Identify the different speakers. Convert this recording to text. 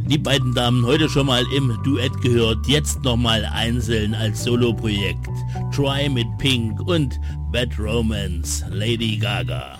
Speaker 1: Die beiden Damen heute schon mal im Duett gehört, jetzt nochmal einzeln als Soloprojekt. Try mit Pink und Bad Romance, Lady Gaga.